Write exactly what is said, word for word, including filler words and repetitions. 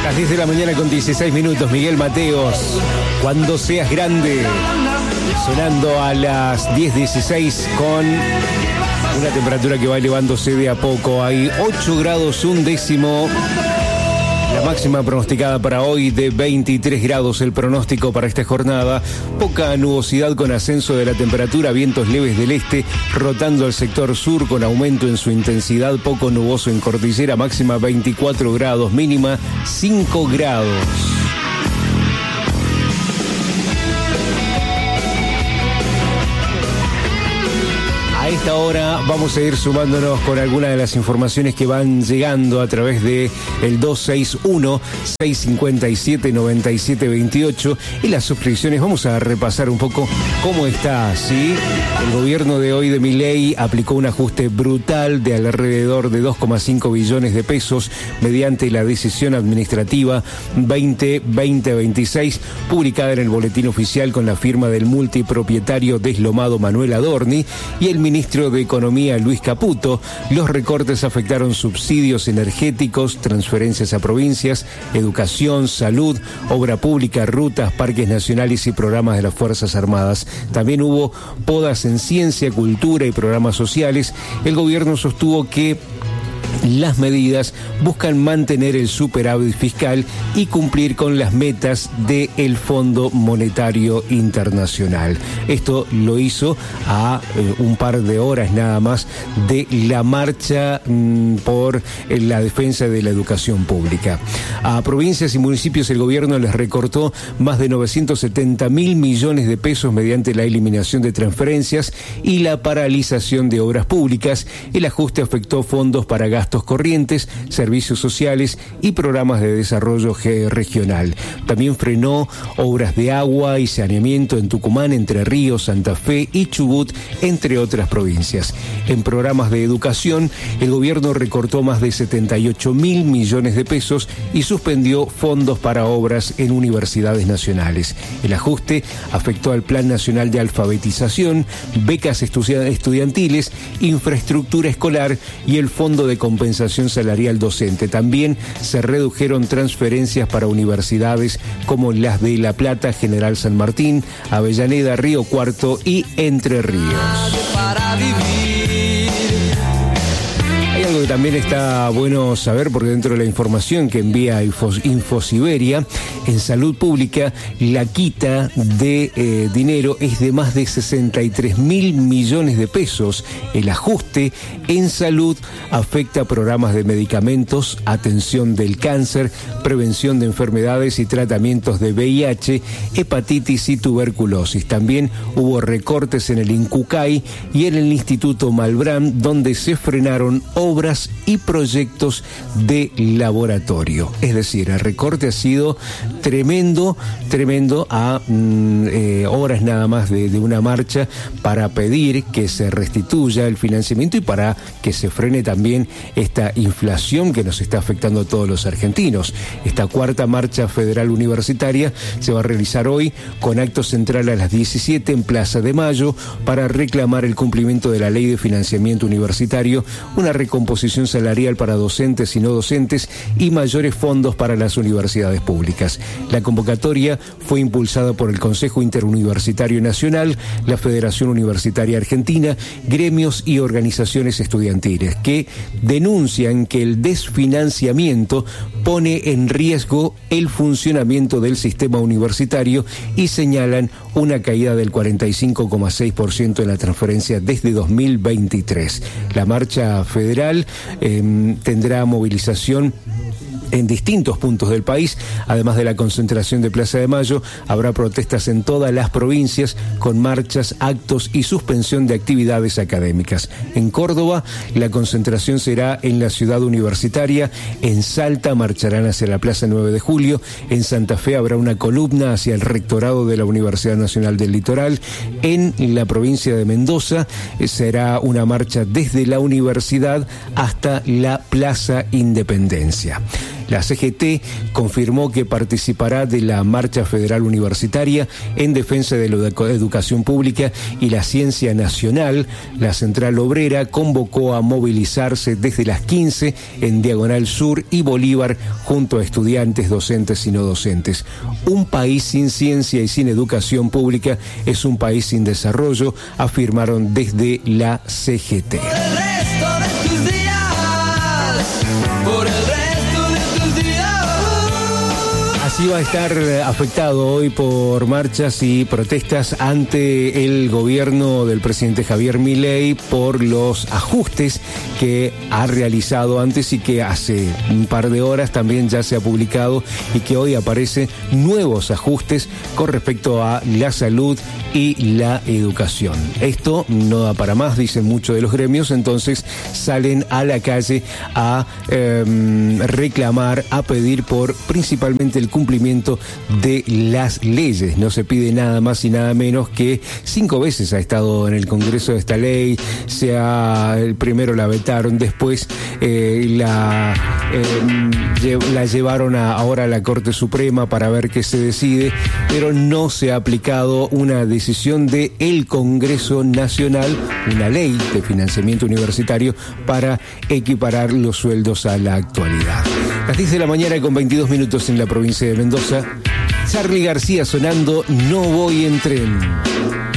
Las diez de la mañana con dieciséis minutos, Miguel Mateos, Cuando Seas Grande, sonando a las diez dieciséis con una temperatura que va elevándose de a poco. Hay ocho grados un décimo. La máxima pronosticada para hoy de veintitrés grados, el pronóstico para esta jornada. Poca nubosidad con ascenso de la temperatura, vientos leves del este, rotando al sector sur con aumento en su intensidad, poco nuboso en cordillera, máxima veinticuatro grados, mínima cinco grados. A esta hora vamos a ir sumándonos con algunas de las informaciones que van llegando a través de el dos seis uno, seis cinco siete, nueve siete dos ocho y las suscripciones. Vamos a repasar un poco cómo está, ¿sí? El gobierno de hoy de Milei aplicó un ajuste brutal de alrededor de dos coma cinco billones de pesos mediante la decisión administrativa veinte veinte veintiséis publicada en el boletín oficial con la firma del multipropietario deslomado Manuel Adorni y el ministro de Economía Luis Caputo. Los recortes afectaron subsidios energéticos, transferencias a provincias, educación, salud, obra pública, rutas, parques nacionales y programas de las Fuerzas Armadas. También hubo podas en ciencia, cultura y programas sociales. El gobierno sostuvo que las medidas buscan mantener el superávit fiscal y cumplir con las metas del Fondo Monetario Internacional. Esto lo hizo a eh, un par de horas nada más de la marcha mmm, por eh, la defensa de la educación pública. A provincias y municipios el gobierno les recortó más de novecientos setenta mil millones de pesos mediante la eliminación de transferencias y la paralización de obras públicas. El ajuste afectó fondos para gastos corrientes, servicios sociales y programas de desarrollo regional. También frenó obras de agua y saneamiento en Tucumán, Entre Ríos, Santa Fe y Chubut, entre otras provincias. En programas de educación, el gobierno recortó más de setenta y ocho mil millones de pesos y suspendió fondos para obras en universidades nacionales. El ajuste afectó al Plan Nacional de Alfabetización, becas estudiantiles, infraestructura escolar y el Fondo de Compensación Salarial Docente. También se redujeron transferencias para universidades como las de La Plata, General San Martín, Avellaneda, Río Cuarto y Entre Ríos. Hay algo que también está bueno saber, porque dentro de la información que envía Infos, Infosiberia, en salud pública, la quita de eh, dinero es de más de sesenta y tres mil millones de pesos. El ajuste en salud afecta programas de medicamentos, atención del cáncer, prevención de enfermedades y tratamientos de V I H, hepatitis y tuberculosis. También hubo recortes en el INCUCAI y en el Instituto Malbrán, donde se frenaron obras y proyectos de laboratorio. Es decir, el recorte ha sido tremendo, tremendo a mm, eh, horas nada más de, de una marcha para pedir que se restituya el financiamiento y para que se frene también esta inflación que nos está afectando a todos los argentinos. Esta cuarta marcha federal universitaria se va a realizar hoy con acto central a las diecisiete en Plaza de Mayo para reclamar el cumplimiento de la Ley de Financiamiento Universitario, una recomposición salarial para docentes y no docentes y mayores fondos para las universidades públicas. La convocatoria fue impulsada por el Consejo Interuniversitario Nacional, la Federación Universitaria Argentina, gremios y organizaciones estudiantiles que denuncian que el desfinanciamiento pone en riesgo el funcionamiento del sistema universitario y señalan una caída del cuarenta y cinco coma seis por ciento en la transferencia desde dos mil veintitrés. La marcha federal eh, tendrá movilización en distintos puntos del país. Además de la concentración de Plaza de Mayo, habrá protestas en todas las provincias con marchas, actos y suspensión de actividades académicas. En Córdoba, la concentración será en la ciudad universitaria. En Salta marcharán hacia la Plaza nueve de julio. En Santa Fe habrá una columna hacia el rectorado de la Universidad Nacional del Litoral. En la provincia de Mendoza será una marcha desde la universidad hasta la Plaza Independencia. La C G T confirmó que participará de la Marcha Federal Universitaria en defensa de la educación pública y la ciencia nacional. La Central Obrera convocó a movilizarse desde las quince en Diagonal Sur y Bolívar junto a estudiantes, docentes y no docentes. Un país sin ciencia y sin educación pública es un país sin desarrollo, afirmaron desde la C G T. Por el resto de tus días, por el resto de tus días. Así va a estar afectado hoy por marchas y protestas ante el gobierno del presidente Javier Milei por los ajustes que ha realizado antes y que hace un par de horas también ya se ha publicado y que hoy aparecen nuevos ajustes con respecto a la salud y la educación. Esto no da para más, dicen muchos de los gremios, entonces salen a la calle a eh, reclamar, a pedir por principalmente el cumplimiento de las leyes. No se pide nada más y nada menos que cinco veces ha estado en el Congreso esta ley, sea el primero la vetaron, después eh, la, eh, la llevaron a, ahora a la Corte Suprema para ver qué se decide, pero no se ha aplicado una decisión de el Congreso Nacional, una ley de financiamiento universitario para equiparar los sueldos a la actualidad. Las diez de la mañana con veintidós minutos en la provincia de Mendoza. Charly García sonando No voy en tren.